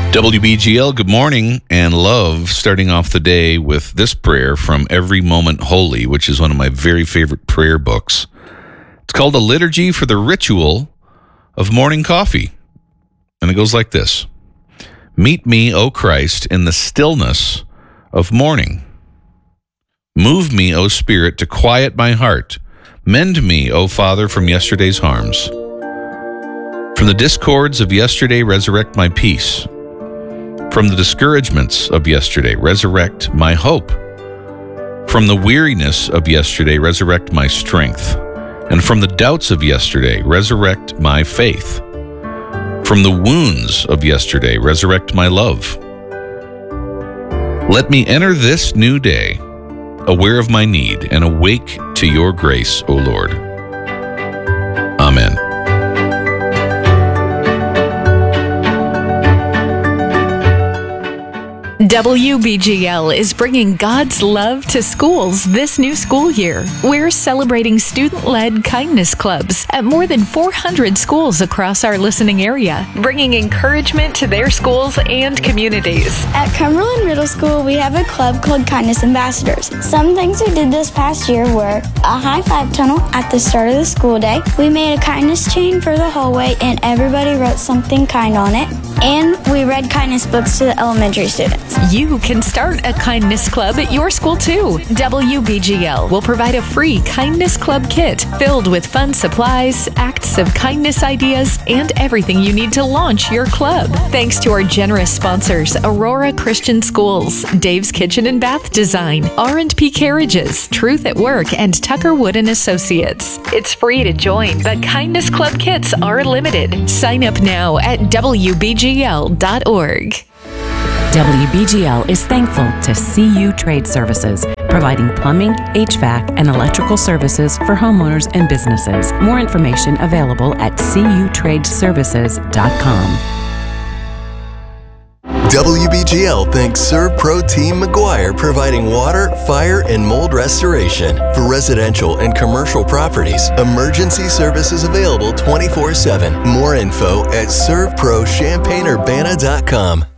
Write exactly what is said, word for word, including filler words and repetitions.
W B G L, good morning, and love starting off the day with this prayer from Every Moment Holy, which is one of my very favorite prayer books. It's called A Liturgy for the Ritual of Morning Coffee. And it goes like this. Meet me, O Christ, in the stillness of morning. Move me, O Spirit, to quiet my heart. Mend me, O Father, from yesterday's harms. From the discords of yesterday, resurrect my peace. From the discouragements of yesterday, resurrect my hope. From the weariness of yesterday, resurrect my strength. And from the doubts of yesterday, resurrect my faith. From the wounds of yesterday, resurrect my love. Let me enter this new day, aware of my need, and awake to your grace, O Lord. Amen. W B G L is bringing God's love to schools this new school year. We're celebrating student-led kindness clubs at more than four hundred schools across our listening area, bringing encouragement to their schools and communities. At Cumberland Middle School, we have a club called Kindness Ambassadors. Some things we did this past year were a high-five tunnel at the start of the school day. We made a kindness chain for the hallway, and everybody wrote something kind on it. And we read kindness books to the elementary students. You can start a kindness club at your school too. W B G L will provide a free kindness club kit filled with fun supplies, acts of kindness ideas, and everything you need to launch your club. Thanks to our generous sponsors, Aurora Christian Schools, Dave's Kitchen and Bath Design, R and P Carriages, Truth at Work, and Tucker Wood and Associates. It's free to join, but kindness club kits are limited. Sign up now at W B G L dot org. W B G L is thankful to C U Trade Services, providing plumbing, H V A C, and electrical services for homeowners and businesses. More information available at C U trade services dot com. W B G L thanks ServPro Team McGuire, providing water, fire, and mold restoration for residential and commercial properties. Emergency services available twenty-four seven. More info at serve pro champaign urbana dot com.